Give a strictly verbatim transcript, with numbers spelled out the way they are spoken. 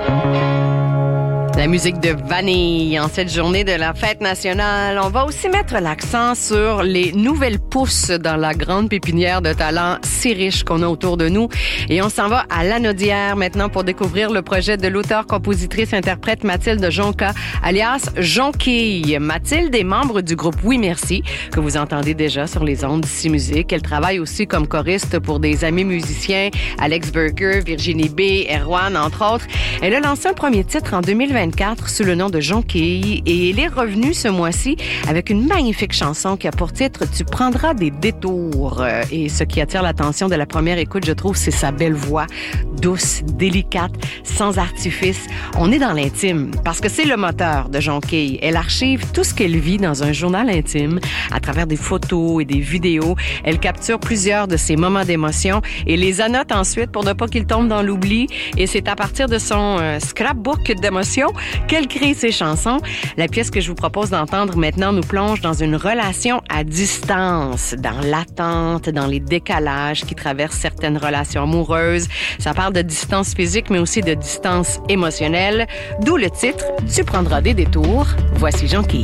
La musique de Vanille en cette journée de la fête nationale. On va aussi mettre l'accent sur les nouvelles pousses dans la grande pépinière de talents si riche qu'on a autour de nous. Et on s'en va à Lanaudière maintenant pour découvrir le projet de l'auteur-compositrice-interprète Mathilde Jonca, alias Jonquille. Mathilde est membre du groupe Oui Merci, que vous entendez déjà sur les ondes d'ici Musique. Elle travaille aussi comme choriste pour des amis musiciens, Alex Burger, Virginie B, Erwan, entre autres. Elle a lancé un premier titre en deux mille vingt-quatre sous le nom de Jonquille et elle est revenue ce mois-ci avec une magnifique chanson qui a pour titre « Tu prendras des détours ». Et ce qui attire l'attention de la première écoute, je trouve, c'est sa belle voix, douce, délicate, sans artifice. On est dans l'intime parce que c'est le moteur de Jonquille. Elle archive tout ce qu'elle vit dans un journal intime à travers des photos et des vidéos. Elle capture plusieurs de ses moments d'émotion et les annote ensuite pour ne pas qu'ils tombent dans l'oubli. Et c'est à partir de son euh, scrapbook d'émotions qu'elle crée ses chansons. La pièce que je vous propose d'entendre maintenant nous plonge dans une relation à distance, dans l'attente, dans les décalages qui traversent certaines relations amoureuses. Ça parle de distance physique, mais aussi de distance émotionnelle, d'où le titre « Tu prendras des détours ». Voici Jonquille.